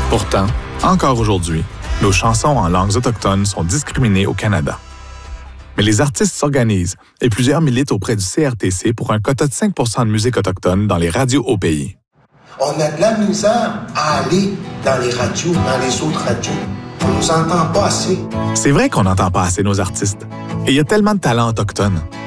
Pourtant, encore aujourd'hui, nos chansons en langues autochtones sont discriminées au Canada. Mais les artistes s'organisent et plusieurs militent auprès du CRTC pour un quota de 5 % de musique autochtone dans les radios au pays. On a de la misère à aller dans les radios, dans les autres radios. On nous entend pas assez. C'est vrai qu'on n'entend pas assez nos artistes. Et il y a tellement de talents autochtones.